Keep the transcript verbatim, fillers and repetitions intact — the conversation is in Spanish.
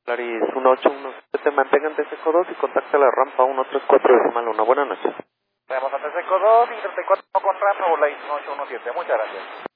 Polaris uno ocho uno siete, mantengan T C C dos y contacta la rampa uno tres cuatro decimal uno. Buenas noches. Tenemos a T C C dos y treinta y cuatro con rampa, Polaris uno ocho uno siete. Muchas gracias.